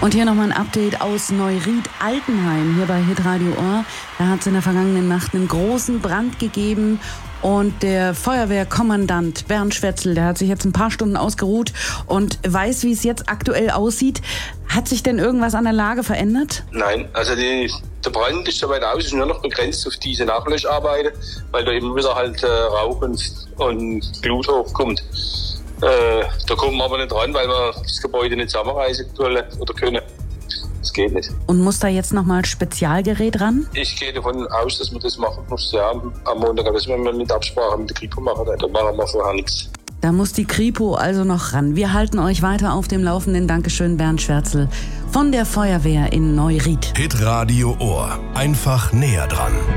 Und hier nochmal ein Update aus Neuried-Altenheim, hier bei Hitradio Ohr. Da hat es in der vergangenen Nacht einen großen Brand gegeben. Und der Feuerwehrkommandant Bernd Schwetzel, der hat sich jetzt ein paar Stunden ausgeruht und weiß, wie es jetzt aktuell aussieht. Hat sich denn irgendwas an der Lage verändert? Nein, also der Brand ist soweit aus, ist nur noch begrenzt auf diese Nachlöscharbeiten, weil da immer wieder halt Rauch und Glut hochkommt. Da kommen wir aber nicht ran, weil wir das Gebäude nicht zusammenreißen wollen oder können. Das geht nicht. Und muss da jetzt nochmal Spezialgerät ran? Ich gehe davon aus, dass wir das machen müssen. Ja, am Montag, das müssen wir mit Absprache mit der Kripo machen. Da machen wir vorher nichts. Da muss die Kripo also noch ran. Wir halten euch weiter auf dem Laufenden. Dankeschön, Bernd Schwetzel von der Feuerwehr in Neuried. Hitradio Ohr. Einfach näher dran.